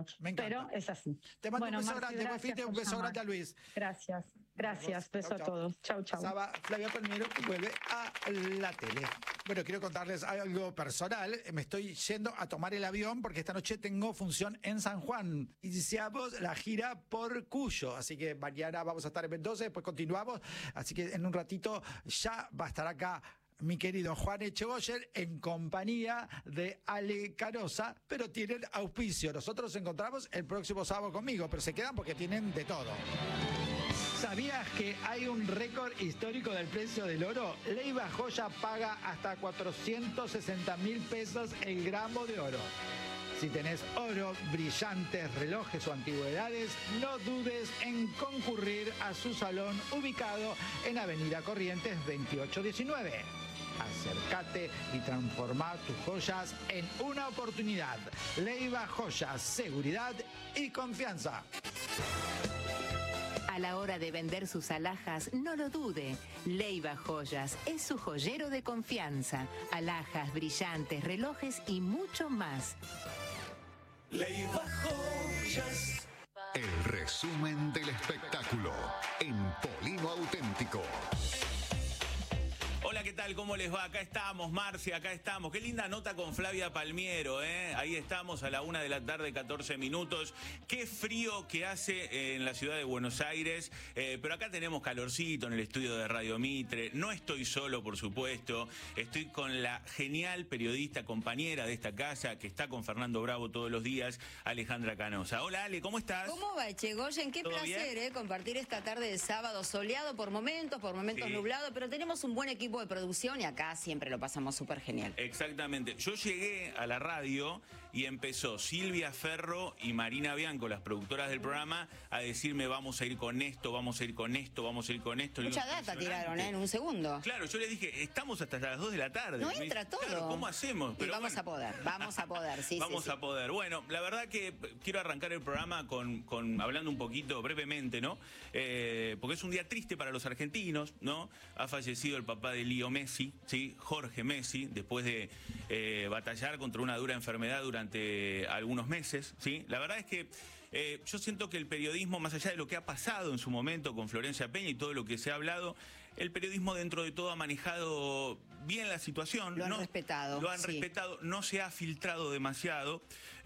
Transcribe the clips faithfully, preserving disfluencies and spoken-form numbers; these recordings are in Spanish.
menos. Me encanta. Pero es así. Te mando Bueno, un beso Marci, grande, buen fin gracias de, un por beso llamar. grande a Luis. Gracias, gracias. Beso Chau, a chau. todos. Chau, chau. Pasaba Flavia Palmiero que vuelve a la tele. Bueno, quiero contarles algo personal. Me estoy yendo a tomar el avión porque esta noche tengo función en San Juan. Iniciamos la gira por Cuyo. Así que mañana vamos a estar en Mendoza, después continuamos. Así que en un ratito ya va a estar acá mi querido Juan Echegoyen en compañía de Ale Canosa, pero tienen auspicio. Nosotros nos encontramos el próximo sábado conmigo, pero se quedan porque tienen de todo. ¿Sabías que hay un récord histórico del precio del oro? Leiva Joya paga hasta cuatrocientos sesenta mil pesos el gramo de oro. Si tenés oro, brillantes, relojes o antigüedades, no dudes en concurrir a su salón ubicado en Avenida Corrientes veintiocho diecinueve. Acércate y transforma tus joyas en una oportunidad. Leiva Joyas, seguridad y confianza. A la hora de vender sus alhajas, no lo dude. Leiva Joyas es su joyero de confianza. Alhajas, brillantes, relojes y mucho más. Leiva Joyas. El resumen del espectáculo en Polino Auténtico. Hola, ¿qué tal? ¿Cómo les va? Acá estamos, Marcia, acá estamos. Qué linda nota con Flavia Palmiero, ¿eh? Ahí estamos a la una de la tarde, catorce minutos. Qué frío que hace en la ciudad de Buenos Aires, eh, pero acá tenemos calorcito en el estudio de Radio Mitre. No estoy solo, por supuesto. Estoy con la genial periodista, compañera de esta casa, que está con Fernando Bravo todos los días, Alejandra Canosa. Hola, Ale, ¿cómo estás? ¿Cómo va, Echegoyen? Qué placer, ¿eh? Compartir esta tarde de sábado soleado por momentos, por momentos Sí. nublado, pero tenemos un buen equipo de producción y acá siempre lo pasamos súper genial. Exactamente. Yo llegué a la radio y empezó Silvia Ferro y Marina Bianco, las productoras del programa, a decirme vamos a ir con esto, vamos a ir con esto, vamos a ir con esto. Mucha Digo, data tiraron, ¿eh? En un segundo. Claro, yo les dije, estamos hasta las dos de la tarde. No Me entra dice, todo. Claro, ¿cómo hacemos? Y Pero vamos bueno. a poder, vamos a poder, sí, Vamos sí, a sí. poder. Bueno, la verdad que quiero arrancar el programa con, con hablando un poquito brevemente, ¿no? Eh, porque es un día triste para los argentinos, ¿no? Ha fallecido el papá de Leo Messi, ¿sí? Jorge Messi, después de eh, batallar contra una dura enfermedad durante algunos meses, ¿sí? La verdad es que eh, yo siento que el periodismo, más allá de lo que ha pasado en su momento con Florencia Peña y todo lo que se ha hablado, el periodismo dentro de todo ha manejado bien la situación. Lo han ¿no? respetado, Lo han sí. respetado, no se ha filtrado demasiado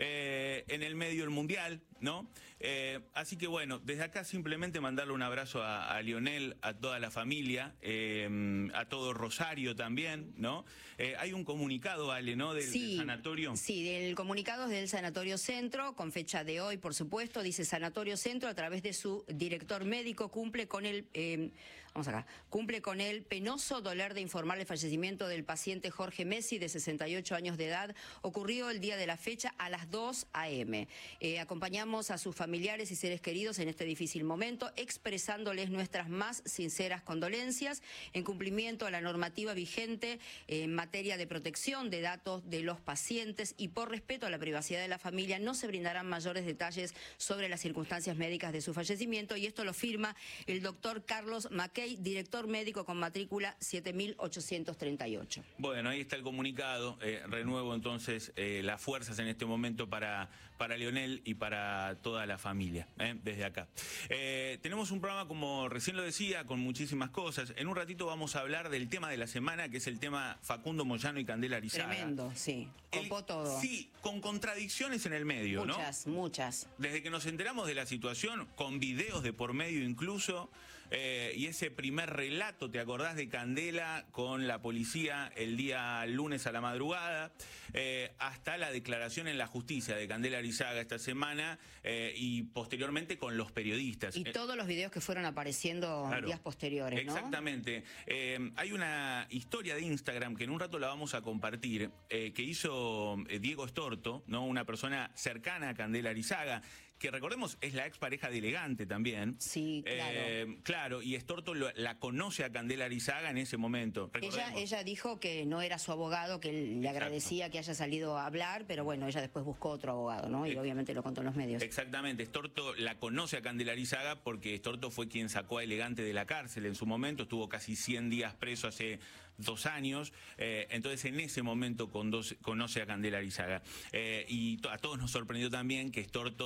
eh, en el medio del mundial, ¿no? Eh, así que bueno, desde acá simplemente mandarle un abrazo a, a Lionel, a toda la familia, eh, a todo Rosario también, ¿no? Eh, hay un comunicado, Ale, ¿no? Del, Sí, del sanatorio. Sí, del comunicado es del Sanatorio Centro, con fecha de hoy, por supuesto, dice Sanatorio Centro, a través de su director médico, cumple con el, eh, vamos acá, cumple con el penoso dolor de informar el fallecimiento del paciente Jorge Messi, de sesenta y ocho años de edad, ocurrió el día de la fecha a las dos a eme Eh, acompañamos a sus familiares y seres queridos en este difícil momento, expresándoles nuestras más sinceras condolencias en cumplimiento a la normativa vigente en materia de protección de datos de los pacientes y por respeto a la privacidad de la familia. No se brindarán mayores detalles sobre las circunstancias médicas de su fallecimiento, y esto lo firma el doctor Carlos Mackey, director médico con matrícula siete mil ochocientos treinta y ocho. Bueno, ahí está el comunicado. Eh, renuevo entonces eh, las fuerzas en este momento para, para Lionel y para toda la familia, eh, desde acá. Eh, tenemos un programa, como recién lo decía, con muchísimas cosas. En un ratito vamos a hablar del tema de la semana, que es el tema Facundo Moyano y Candela Arizaga. Tremendo, sí. Copó El- todo. Sí, con contradicciones en el medio, ¿no? Muchas, muchas. Desde que nos enteramos de la situación, con videos de por medio incluso, eh, y ese primer relato, ¿te acordás de Candela con la policía el día lunes a la madrugada? Eh, hasta la declaración en la justicia de Candela Arizaga esta semana, eh, y posteriormente con los periodistas. Y Eh, todos los videos que fueron apareciendo Claro. días posteriores, ¿no? Exactamente. Eh, hay una historia de Instagram que en un rato la vamos a compartir, eh, que hizo eh, Diego Estorto, ¿no? Una persona cercana a Candela Arizaga, que recordemos es la expareja de Elegante también. Sí, claro. Eh, claro, y Estorto lo- la conoce a Candela Arizaga en ese momento. Ella, Recordemos. ella dijo que no era su abogado, que él le agradecía que haya salido a hablar, pero bueno, ella después buscó otro abogado, ¿no? Y Ex- obviamente lo contó en los medios. Exactamente, Estorto la conoce a Candela Arizaga porque Estorto fue quien sacó a Elegante de la cárcel en su momento, estuvo casi cien días preso hace dos años, eh, entonces en ese momento conoce, conoce a Candela Arizaga. Eh, y to- a todos nos sorprendió también que Estorto